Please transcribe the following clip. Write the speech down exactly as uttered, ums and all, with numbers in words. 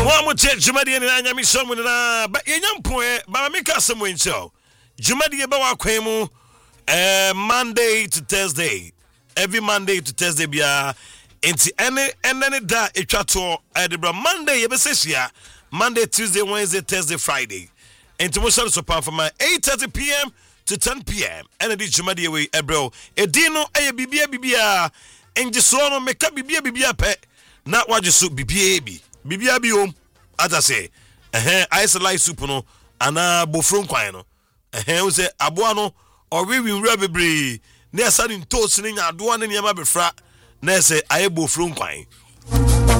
One more check, Jumadi and I am someone, but young point, but I make some win show. Jumadi about Quemo, Monday to Thursday. Every Monday to Thursday, be a into any and any day, a chateau, Edinburgh, Monday, Ebesia, Monday, Tuesday, Wednesday, Thursday, Friday. And to most of for my eight thirty p.m. to ten p.m. And it is Jumadi away, Ebro. A dino, a bibia bibia, and just so make up bibia bibia pet. Not what you soup bibia be. Bibia be home, as I say. Eh, ice light soup no, and a bofron quino. Eh, we say abuano, or we will rub a bree. Near sudden toast in your one in your mabby frat. Nesse, I bofron quine.